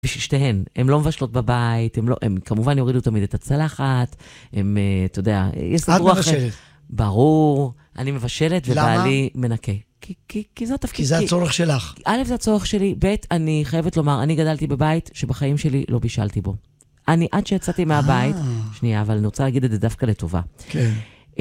בשתיהן, הן לא מבשלות בבית, הם כמובן יורידו תמיד את הצלחת, הם, אתה יודע, את מבשלת. ברור, אני מבשלת ובעלי מנקה. כי זה התפקיד. כי זה הצורך שלך. א', זה הצורך שלי, ב', אני חייבת לומר, אני גדלתי בבית שבחיים שלי לא בישלתי בו. אני עד שיצאתי מהבית, שנייה, אבל אני רוצה להגיד את זה דווקא לטובה. כן.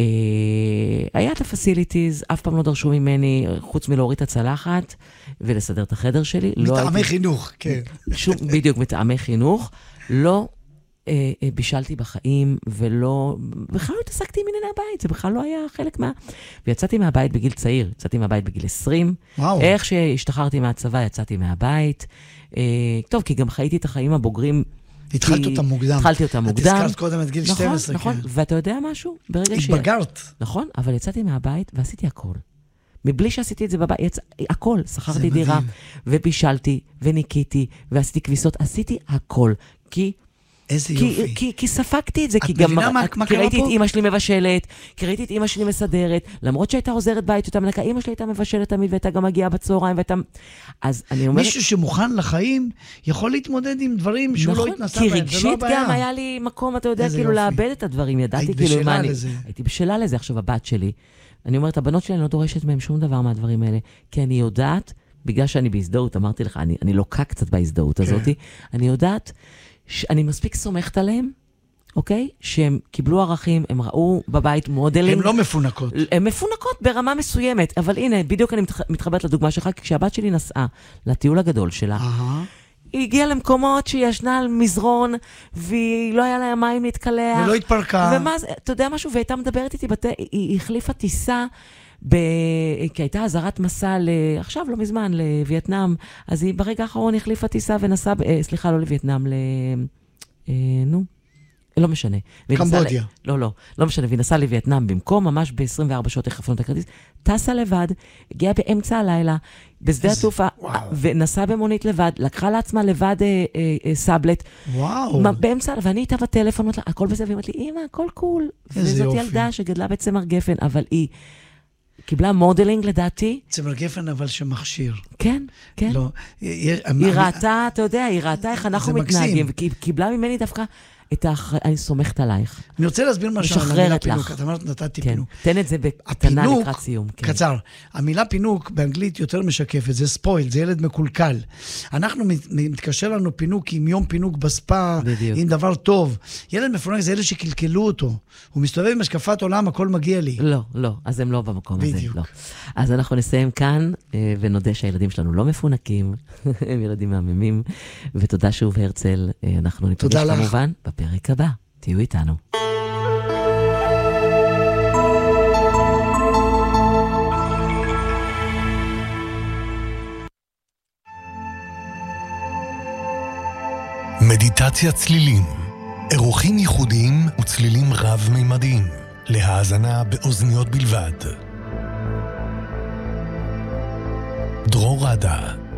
היה את הפסיליטיז, אף פעם לא דרשו ממני, חוץ מלהוריד את הצלחת ולסדר את החדר שלי. מטעמי חינוך, כן. בדיוק, מטעמי חינוך. לא בישלתי בחיים, ולא, בכלל לא התעסקתי עם ענייני הבית, זה בכלל לא היה חלק ויצאתי מהבית בגיל צעיר, יצאתי מהבית בגיל 20. וואו. איך שהשתחררתי מהצבא, יצאתי מהבית. טוב, כי גם חייתי את החיים הבוגרים, התחלת אותם מוקדם. התחלתי אותם מוקדם. את הזכרת קודם את גיל 12. נכון, נכון. ואתה יודע משהו? התבגרת. נכון, אבל יצאתי מהבית ועשיתי הכל. מבלי שעשיתי את זה בבית, הכל. שכרתי דירה, ובישלתי, וניקיתי, ועשיתי כביסות. עשיתי הכל. איזה יופי. כי ספקתי את זה, כי גם כי ראיתי את אמא שלי מבשלת, כי ראיתי את אמא שלי מסדרת, למרות שהייתה עוזרת בית, אותה מנקה, אמא שלי הייתה מבשלת תמיד, והייתה גם מגיעה בצהריים, אז אני אומרת... מישהו שמוכן לחיים, יכול להתמודד עם דברים שהוא לא התנסה בהם, כי רגשית גם היה לי מקום, אתה יודע, כאילו לאבד את הדברים, ידעתי כאילו מה אני... הייתי בשלה לזה. עכשיו, הבת שלי, אני אומרת, הבנות שלי, אני לא דורשת מהם שום דבר מהדברים האלה, כי אני יודעת, בגלל שאני בהזדהות, אמרתי לך, אני לוקה קצת בהזדהות הזאת, אני יודעת שאני מספיק סומכת עליהם, אוקיי? שהם קיבלו ערכים, הם ראו בבית מודלים. הם לא מפונקות. הם מפונקות ברמה מסוימת, אבל הנה, בדיוק אני מתחברת לדוגמה שלך, כי כשהבת שלי נסעה לטיול הגדול שלה, היא הגיעה למקומות שהיא ישנה על מזרון, והיא לא היה לה מים להתקלח. ולא התפרקה. ומה, אתה יודע משהו, והייתה מדברת איתי, היא החליפה טיסה, כי הייתה עזרת מסע עכשיו לא מזמן, לווייטנאם, אז היא ברגע האחרון החליפה טיסה ונסעה, סליחה, לא לווייטנאם, לא משנה. קמבודיה. לא משנה, והיא נסעה לווייטנאם במקום, ממש ב-24 שעות החפנו את הכרטיס, טסה לבד, הגיעה באמצע הלילה, בשדה התעופה, ונסעה במונית לבד, לקחה לעצמה לבד סאבלט, באמצע, ואני איתה בטלפון, הכל בסדר, והיא אמרת לי, אמא, הכל קול. וזאת ילדה שגדלה בצמר גפן, אבל היא קיבלה מודלינג לדעתי. צמר גפן אבל שמכשיר. כן, כן. היא ראתה, אתה יודע, היא ראתה איך אנחנו מתנהגים, והיא קיבלה ממני דווקא אני סומכת עלייך. אני רוצה להסביר משהו על המילה פינוק. את אמרת, נתתי פינוק. תן את זה בקטנה לקראת סיום. קצר. המילה פינוק באנגלית יותר משקפת, זה ספויל, זה ילד מקולקל. אנחנו מתקשר לנו פינוק עם יום פינוק בספה, עם דבר טוב. ילד מפונק זה ילד שקלקלו אותו. הוא מסתובב עם השקפת עולם, הכל מגיע לי. לא, אז הם לא במקום הזה. בדיוק. אז אנחנו נסיים כאן, ונודה שהילדים שלנו לא מפונקים, הם ילדים מהממים, ותודה שוב הרצל, אנחנו ניפגש כמובן בפרק הבא. תהיו איתנו. מדיטציה צלילים, אירוחים ייחודיים וצלילים רב-מימדיים, להאזנה באוזניות בלבד. דרור רדה.